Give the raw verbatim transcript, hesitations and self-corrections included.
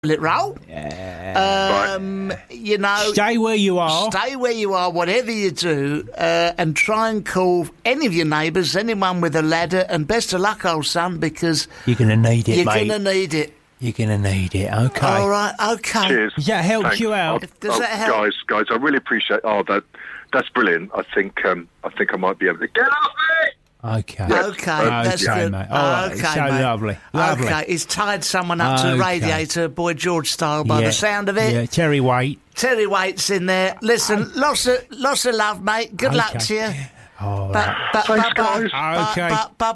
toilet roll. Yeah. Um, right. You know... Stay where you are. Stay where you are, whatever you do, uh, and try and call any of your neighbours, anyone with a ladder, and best of luck, old son, because... You're going to need it, you're mate. You're going to need it. You're going to need it, OK. All right, OK. Cheers. Does that help Thanks. you out? I'll, Does I'll, that help? Guys, guys, I really appreciate... Oh, that that's brilliant. I think um, I think I might be able to... Get off me! OK. OK, that's okay, good. Mate. All right, OK, so mate. lovely. Lovely. OK, he's tied someone up to the Okay. radiator, Boy George style, by Yeah, the sound of it. Yeah, Terry Waite. Terry Waite's in there. Listen, lots of, lots of love, mate. Good luck Okay. to you. All But, right. but, Thanks, but, but, guys. but, Okay. but, but,